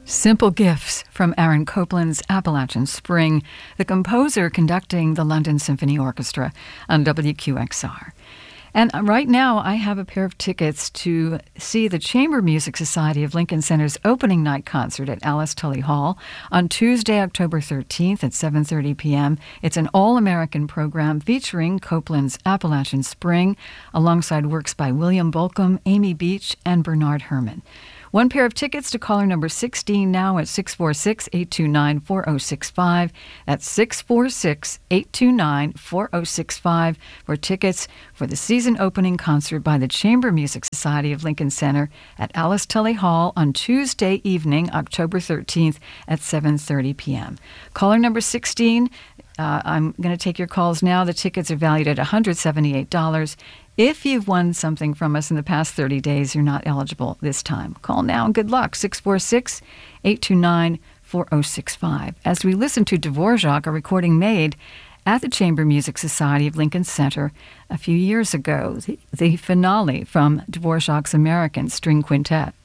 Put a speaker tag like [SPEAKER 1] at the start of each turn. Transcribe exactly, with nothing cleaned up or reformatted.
[SPEAKER 1] Simple Gifts from Aaron Copland's Appalachian Spring, the composer conducting the London Symphony Orchestra on W Q X R. And right now, I have a pair of tickets to see the Chamber Music Society of Lincoln Center's opening night concert at Alice Tully Hall on Tuesday, October thirteenth at seven thirty p.m. It's an all-American program featuring Copland's Appalachian Spring, alongside works by William Bolcom, Amy Beach, and Bernard Herrmann. One pair of tickets to caller number sixteen now at six four six, eight two nine, four oh six five. That's six four six, eight two nine, four oh six five for tickets for the season opening concert by the Chamber Music Society of Lincoln Center at Alice Tully Hall on Tuesday evening, October thirteenth at seven thirty p.m. Caller number sixteen, uh, I'm going to take your calls now. The tickets are valued at one hundred seventy-eight dollars. If you've won something from us in the past thirty days, you're not eligible this time. Call now and good luck, six four six, eight two nine, four oh six five. As we listen to Dvorak, a recording made at the Chamber Music Society of Lincoln Center a few years ago, the, the finale from Dvorak's American String Quintet.